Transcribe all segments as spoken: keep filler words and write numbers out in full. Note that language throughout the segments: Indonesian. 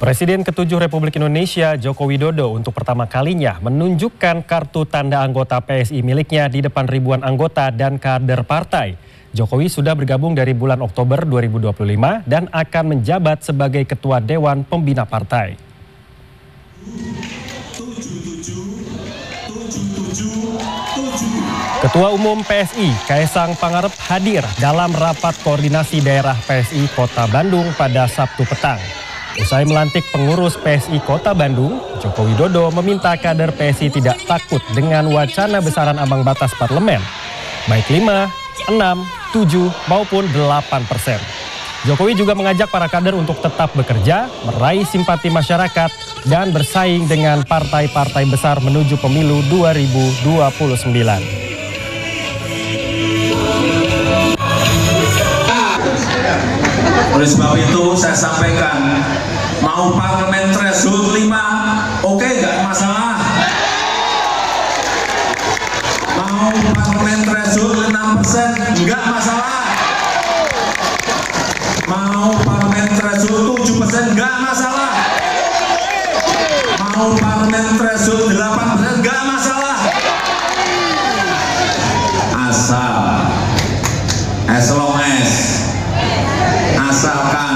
Presiden ketujuh Republik Indonesia Joko Widodo untuk pertama kalinya menunjukkan kartu tanda anggota P S I miliknya di depan ribuan anggota dan kader partai. Jokowi sudah bergabung dari bulan Oktober dua ribu dua puluh lima dan akan menjabat sebagai Ketua Dewan Pembina Partai. Ketua Umum P S I Kaesang Pangarep hadir dalam rapat koordinasi daerah P S I Kota Bandung pada Sabtu petang. Usai melantik pengurus P S I Kota Bandung, Joko Widodo meminta kader P S I tidak takut dengan wacana besaran ambang batas parlemen, baik lima, enam, tujuh maupun delapan persen. Jokowi juga mengajak para kader untuk tetap bekerja, meraih simpati masyarakat, dan bersaing dengan partai-partai besar menuju pemilu dua ribu dua puluh sembilan. Oleh sebab itu saya sampaikan, mau parlemen threshold lima, oke okay, nggak masalah. Mau parlemen threshold enam persen, nggak masalah. Mau parlemen threshold tujuh persen, nggak masalah. Mau parlemen threshold delapan persen, nggak masalah. Asal, as long as, asalkan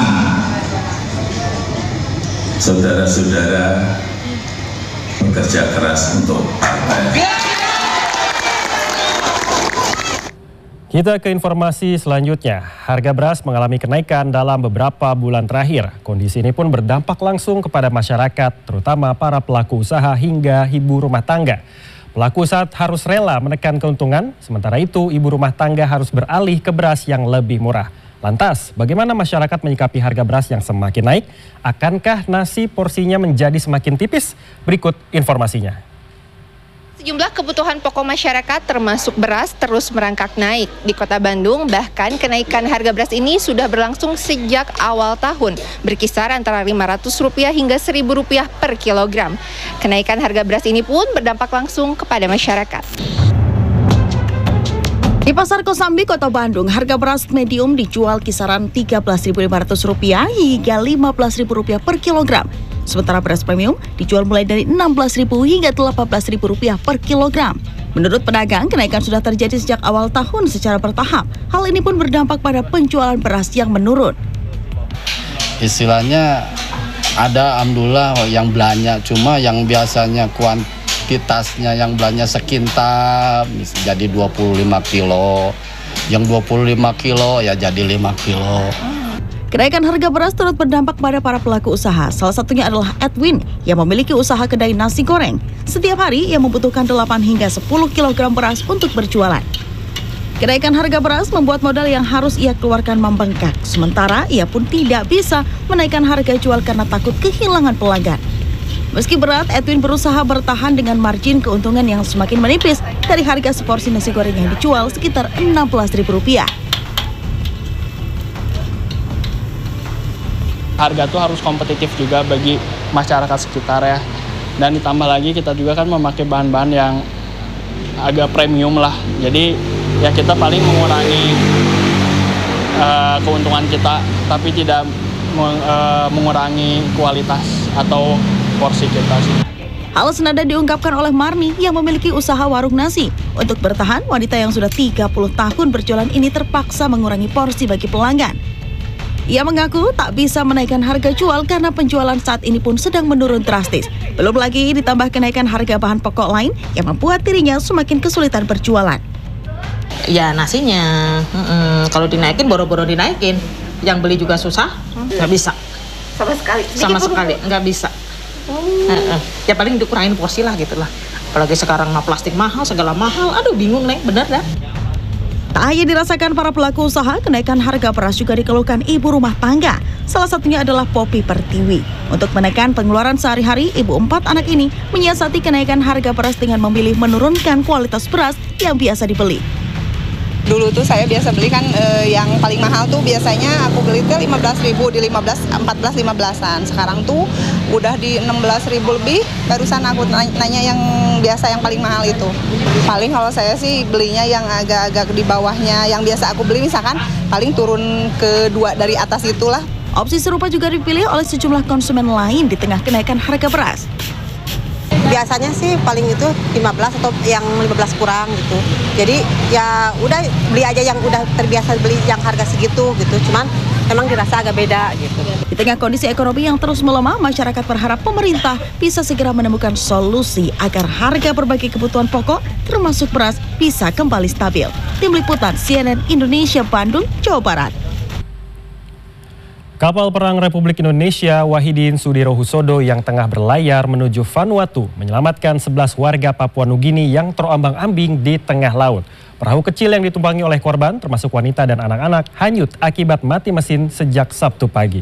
saudara-saudara bekerja keras untuk partai. Kita ke informasi selanjutnya. Harga beras mengalami kenaikan dalam beberapa bulan terakhir. Kondisi ini pun berdampak langsung kepada masyarakat, terutama para pelaku usaha hingga ibu rumah tangga. Pelaku usaha harus rela menekan keuntungan, sementara itu ibu rumah tangga harus beralih ke beras yang lebih murah. Lantas, bagaimana masyarakat menyikapi harga beras yang semakin naik? Akankah nasi porsinya menjadi semakin tipis? Berikut informasinya. Sejumlah kebutuhan pokok masyarakat termasuk beras terus merangkak naik. Di Kota Bandung, bahkan kenaikan harga beras ini sudah berlangsung sejak awal tahun, berkisar antara lima ratus rupiah hingga seribu rupiah per kilogram. Kenaikan harga beras ini pun berdampak langsung kepada masyarakat. Di Pasar Kosambi, Kota Bandung, harga beras medium dijual kisaran tiga belas ribu lima ratus rupiah hingga lima belas ribu rupiah per kilogram. Sementara beras premium dijual mulai dari enam belas ribu hingga delapan belas ribu rupiah per kilogram. Menurut pedagang, kenaikan sudah terjadi sejak awal tahun secara bertahap. Hal ini pun berdampak pada penjualan beras yang menurun. Istilahnya ada alhamdulillah yang belanja, cuma yang biasanya kuantitasnya yang belanja sekintal jadi dua puluh lima kilo, yang dua puluh lima kilo ya jadi lima kilo. Kenaikan harga beras turut berdampak pada para pelaku usaha. Salah satunya adalah Edwin yang memiliki usaha kedai nasi goreng. Setiap hari ia membutuhkan delapan hingga sepuluh kilogram beras untuk berjualan. Kenaikan harga beras membuat modal yang harus ia keluarkan membengkak. Sementara ia pun tidak bisa menaikkan harga jual karena takut kehilangan pelanggan. Meski berat, Edwin berusaha bertahan dengan margin keuntungan yang semakin menipis dari harga seporsi nasi goreng yang dijual sekitar enam belas ribu rupiah. Harga tuh harus kompetitif juga bagi masyarakat sekitar ya. Dan ditambah lagi kita juga kan memakai bahan-bahan yang agak premium lah. Jadi ya kita paling mengurangi uh, keuntungan kita, tapi tidak meng, uh, mengurangi kualitas atau porsi kita sih. Hal senada diungkapkan oleh Marni yang memiliki usaha warung nasi. Untuk bertahan, wanita yang sudah tiga puluh tahun berjualan ini terpaksa mengurangi porsi bagi pelanggan. Ia mengaku tak bisa menaikkan harga jual karena penjualan saat ini pun sedang menurun drastis. Belum lagi ditambah kenaikan harga bahan pokok lain yang membuat dirinya semakin kesulitan berjualan. Ya nasinya, mm-mm. kalau dinaikin boro-boro dinaikin, yang beli juga susah, nggak bisa. Sama sekali? Sama sekali, nggak bisa. Hmm. Uh-uh. Ya paling dikurangin porsi lah gitu lah. Apalagi sekarang mah plastik mahal, segala mahal, aduh bingung nih, bener dah. Tak hanya dirasakan para pelaku usaha, kenaikan harga beras juga dikeluhkan ibu rumah tangga. Salah satunya adalah Popi Pertiwi. Untuk menekan pengeluaran sehari-hari, ibu empat anak ini menyiasati kenaikan harga beras dengan memilih menurunkan kualitas beras yang biasa dibeli. Dulu tuh saya biasa beli kan eh, yang paling mahal tuh biasanya aku beli tuh lima belas ribu di lima belas, empat belas, lima belasan. Sekarang tuh udah di enam belas ribu lebih. Barusan aku nanya yang biasa yang paling mahal itu. Paling kalau saya sih belinya yang agak-agak di bawahnya. Yang biasa aku beli misalkan paling turun ke dua dari atas itulah. Opsi serupa juga dipilih oleh sejumlah konsumen lain di tengah kenaikan harga beras. Biasanya sih paling itu lima belas atau yang lima belas kurang gitu. Jadi ya udah beli aja yang udah terbiasa beli yang harga segitu gitu. Cuman memang dirasa agak beda gitu. Di tengah kondisi ekonomi yang terus melemah, masyarakat berharap pemerintah bisa segera menemukan solusi agar harga berbagai kebutuhan pokok termasuk beras bisa kembali stabil. Tim Liputan C N N Indonesia, Bandung, Jawa Barat. Kapal perang Republik Indonesia Wahidin Sudirohusodo yang tengah berlayar menuju Vanuatu menyelamatkan sebelas warga Papua Nugini yang terombang-ambing di tengah laut. Perahu kecil yang ditumpangi oleh korban, termasuk wanita dan anak-anak, hanyut akibat mati mesin sejak Sabtu pagi.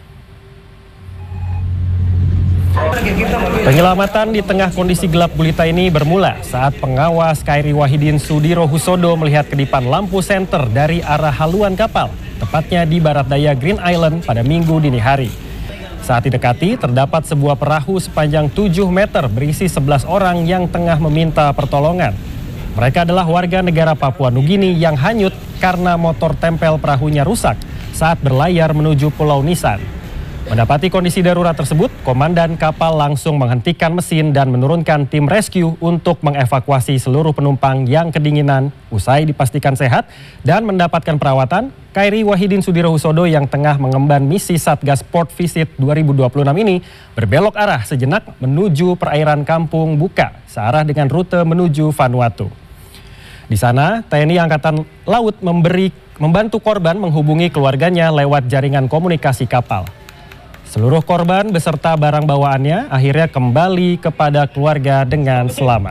Penyelamatan di tengah kondisi gelap gulita ini bermula saat pengawas K R I Wahidin Sudirohusodo melihat kedipan lampu senter dari arah haluan kapal, tepatnya di barat daya Green Island pada Minggu dini hari. Saat didekati, terdapat sebuah perahu sepanjang tujuh meter berisi sebelas orang yang tengah meminta pertolongan. Mereka adalah warga negara Papua Nugini yang hanyut karena motor tempel perahunya rusak saat berlayar menuju Pulau Nisan. Mendapati kondisi darurat tersebut, komandan kapal langsung menghentikan mesin dan menurunkan tim rescue untuk mengevakuasi seluruh penumpang yang kedinginan usai dipastikan sehat dan mendapatkan perawatan. K R I Wahidin Sudirohusodo yang tengah mengemban misi Satgas Port Visit dua ribu dua puluh enam ini berbelok arah sejenak menuju perairan Kampung Buka searah dengan rute menuju Vanuatu. Di sana, T N I Angkatan Laut memberi membantu korban menghubungi keluarganya lewat jaringan komunikasi kapal. Seluruh korban beserta barang bawaannya akhirnya kembali kepada keluarga dengan selamat.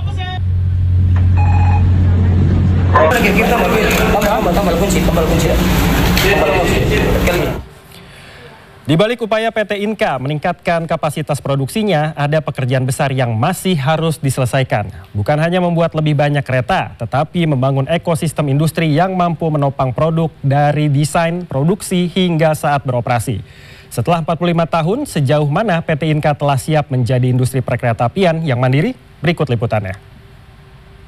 Di balik upaya P T Inka meningkatkan kapasitas produksinya, ada pekerjaan besar yang masih harus diselesaikan. Bukan hanya membuat lebih banyak kereta, tetapi membangun ekosistem industri yang mampu menopang produk dari desain, produksi hingga saat beroperasi. Setelah empat puluh lima tahun, sejauh mana P T Inka telah siap menjadi industri perkeretaapian yang mandiri? Berikut liputannya.